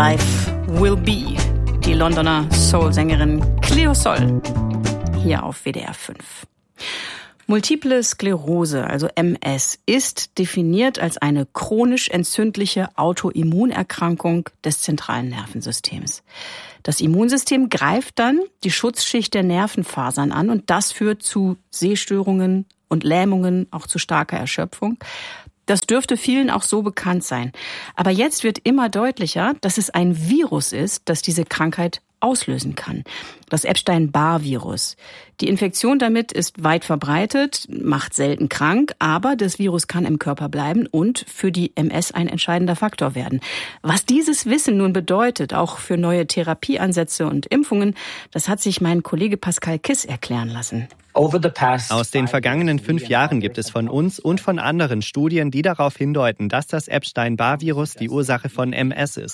Life Will Be. Die Londoner Soul-Sängerin Cleo Sol. Hier auf WDR 5. Multiple Sklerose, also MS, ist definiert als eine chronisch entzündliche Autoimmunerkrankung des zentralen Nervensystems. Das Immunsystem greift dann die Schutzschicht der Nervenfasern an und das führt zu Sehstörungen und Lähmungen, auch zu starker Erschöpfung. Das dürfte vielen auch so bekannt sein. Aber jetzt wird immer deutlicher, dass es ein Virus ist, das diese Krankheit auslösen kann. Das Epstein-Barr-Virus. Die Infektion damit ist weit verbreitet, macht selten krank, aber das Virus kann im Körper bleiben und für die MS ein entscheidender Faktor werden. Was dieses Wissen nun bedeutet, auch für neue Therapieansätze und Impfungen, das hat sich mein Kollege Pascal Kiss erklären lassen. Aus den vergangenen 5 Jahren gibt es von uns und von anderen Studien, die darauf hindeuten, dass das Epstein-Barr-Virus die Ursache von MS ist.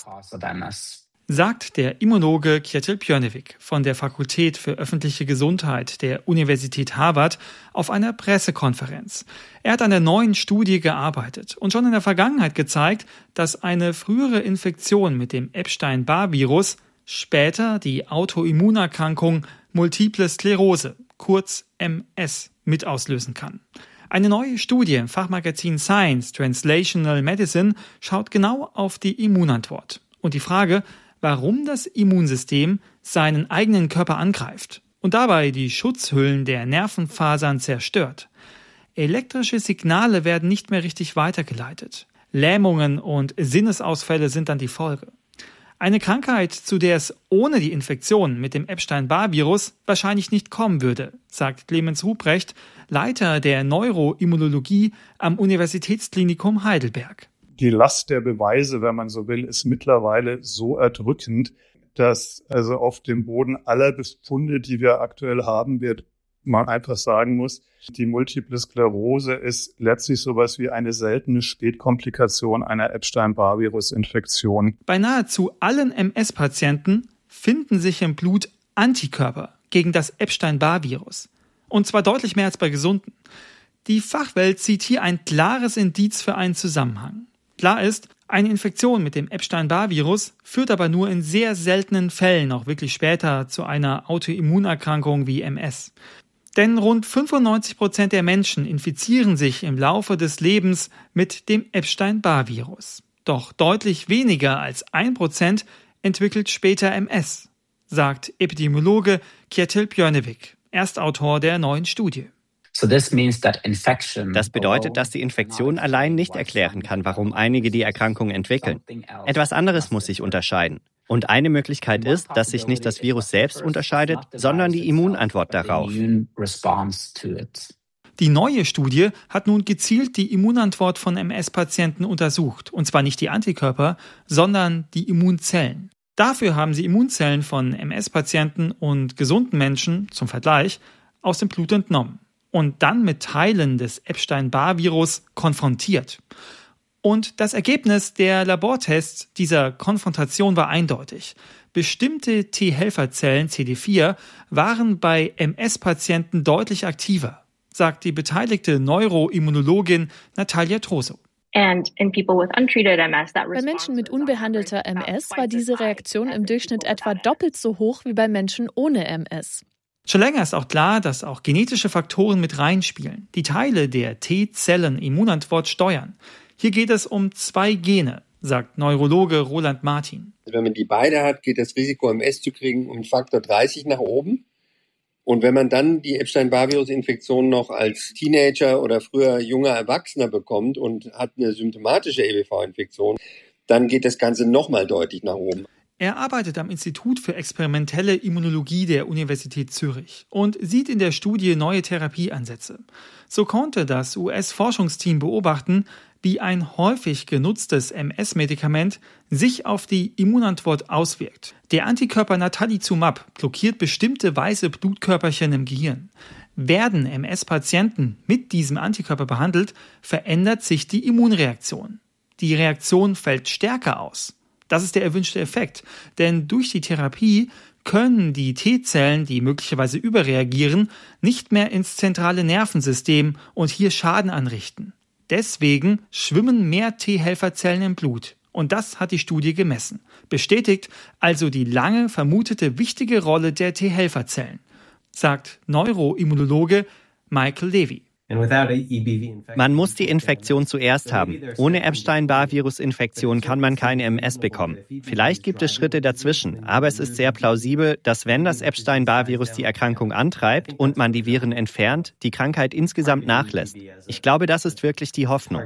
Sagt der Immunologe Kjetil Bjørnevik von der Fakultät für öffentliche Gesundheit der Universität Harvard auf einer Pressekonferenz. Er hat an der neuen Studie gearbeitet und schon in der Vergangenheit gezeigt, dass eine frühere Infektion mit dem Epstein-Barr-Virus später die Autoimmunerkrankung Multiple Sklerose, kurz MS, mit auslösen kann. Eine neue Studie im Fachmagazin Science Translational Medicine schaut genau auf die Immunantwort und die Frage, warum das Immunsystem seinen eigenen Körper angreift und dabei die Schutzhüllen der Nervenfasern zerstört. Elektrische Signale werden nicht mehr richtig weitergeleitet. Lähmungen und Sinnesausfälle sind dann die Folge. Eine Krankheit, zu der es ohne die Infektion mit dem Epstein-Barr-Virus wahrscheinlich nicht kommen würde, sagt Clemens Ruprecht, Leiter der Neuroimmunologie am Universitätsklinikum Heidelberg. Die Last der Beweise, wenn man so will, ist mittlerweile so erdrückend, dass also auf dem Boden aller Befunde, die wir aktuell haben, man einfach sagen muss, die Multiple Sklerose ist letztlich sowas wie eine seltene Spätkomplikation einer Epstein-Barr-Virus-Infektion. Bei nahezu allen MS-Patienten finden sich im Blut Antikörper gegen das Epstein-Barr-Virus. Und zwar deutlich mehr als bei Gesunden. Die Fachwelt sieht hier ein klares Indiz für einen Zusammenhang. Klar ist, eine Infektion mit dem Epstein-Barr-Virus führt aber nur in sehr seltenen Fällen auch wirklich später zu einer Autoimmunerkrankung wie MS. Denn rund 95% der Menschen infizieren sich im Laufe des Lebens mit dem Epstein-Barr-Virus. Doch deutlich weniger als 1% entwickelt später MS, sagt Epidemiologe Kjetil Bjørnevik, Erstautor der neuen Studie. Das bedeutet, dass die Infektion allein nicht erklären kann, warum einige die Erkrankung entwickeln. Etwas anderes muss sich unterscheiden. Und eine Möglichkeit ist, dass sich nicht das Virus selbst unterscheidet, sondern die Immunantwort darauf. Die neue Studie hat nun gezielt die Immunantwort von MS-Patienten untersucht. Und zwar nicht die Antikörper, sondern die Immunzellen. Dafür haben sie Immunzellen von MS-Patienten und gesunden Menschen, zum Vergleich, aus dem Blut entnommen und dann mit Teilen des Epstein-Barr-Virus konfrontiert. Und das Ergebnis der Labortests dieser Konfrontation war eindeutig. Bestimmte T-Helferzellen, CD4, waren bei MS-Patienten deutlich aktiver, sagt die beteiligte Neuroimmunologin Natalia Troso. Bei Menschen mit unbehandelter MS war diese Reaktion im Durchschnitt etwa doppelt so hoch wie bei Menschen ohne MS. Schon länger ist auch klar, dass auch genetische Faktoren mit reinspielen, die Teile der T-Zellen-Immunantwort steuern. Hier geht es um 2 Gene, sagt Neurologe Roland Martin. Wenn man die beide hat, geht das Risiko, MS zu kriegen, um Faktor 30 nach oben. Und wenn man dann die Epstein-Barr-Virus-Infektion noch als Teenager oder früher junger Erwachsener bekommt und hat eine symptomatische EBV-Infektion, dann geht das Ganze nochmal deutlich nach oben. Er arbeitet am Institut für experimentelle Immunologie der Universität Zürich und sieht in der Studie neue Therapieansätze. So konnte das US-Forschungsteam beobachten, wie ein häufig genutztes MS-Medikament sich auf die Immunantwort auswirkt. Der Antikörper Natalizumab blockiert bestimmte weiße Blutkörperchen im Gehirn. Werden MS-Patienten mit diesem Antikörper behandelt, verändert sich die Immunreaktion. Die Reaktion fällt stärker aus. Das ist der erwünschte Effekt, denn durch die Therapie können die T-Zellen, die möglicherweise überreagieren, nicht mehr ins zentrale Nervensystem und hier Schaden anrichten. Deswegen schwimmen mehr T-Helferzellen im Blut Und das hat die Studie gemessen. Bestätigt also die lange vermutete wichtige Rolle der T-Helferzellen, sagt Neuroimmunologe Michael Levy. Man muss die Infektion zuerst haben. Ohne Epstein-Barr-Virus-Infektion kann man keine MS bekommen. Vielleicht gibt es Schritte dazwischen, aber es ist sehr plausibel, dass wenn das Epstein-Barr-Virus die Erkrankung antreibt und man die Viren entfernt, die Krankheit insgesamt nachlässt. Ich glaube, das ist wirklich die Hoffnung.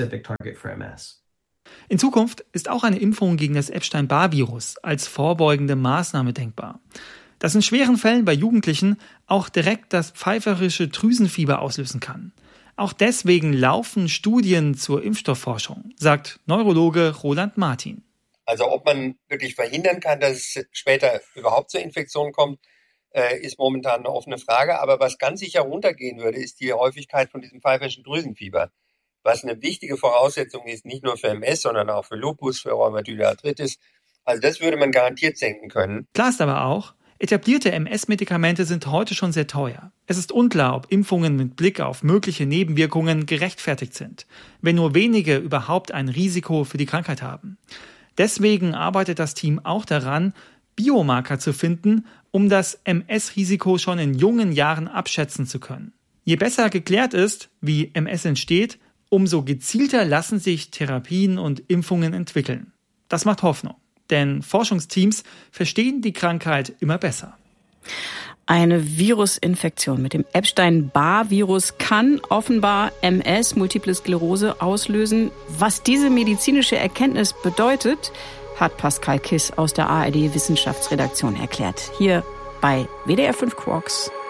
In Zukunft ist auch eine Impfung gegen das Epstein-Barr-Virus als vorbeugende Maßnahme denkbar. Das in schweren Fällen bei Jugendlichen auch direkt das pfeiferische Drüsenfieber auslösen kann. Auch deswegen laufen Studien zur Impfstoffforschung, sagt Neurologe Roland Martin. Also ob man wirklich verhindern kann, dass es später überhaupt zur Infektion kommt, ist momentan eine offene Frage. Aber was ganz sicher runtergehen würde, ist die Häufigkeit von diesem pfeiferischen Drüsenfieber. Was eine wichtige Voraussetzung ist, nicht nur für MS, sondern auch für Lupus, für Rheumatoide Arthritis. Also das würde man garantiert senken können. Klar ist aber auch, etablierte MS-Medikamente sind heute schon sehr teuer. Es ist unklar, ob Impfungen mit Blick auf mögliche Nebenwirkungen gerechtfertigt sind, wenn nur wenige überhaupt ein Risiko für die Krankheit haben. Deswegen arbeitet das Team auch daran, Biomarker zu finden, um das MS-Risiko schon in jungen Jahren abschätzen zu können. Je besser geklärt ist, wie MS entsteht, umso gezielter lassen sich Therapien und Impfungen entwickeln. Das macht Hoffnung. Denn Forschungsteams verstehen die Krankheit immer besser. Eine Virusinfektion mit dem Epstein-Barr-Virus kann offenbar MS, Multiple Sklerose, auslösen. Was diese medizinische Erkenntnis bedeutet, hat Pascal Kiss aus der ARD-Wissenschaftsredaktion erklärt. Hier bei WDR 5 Quarks.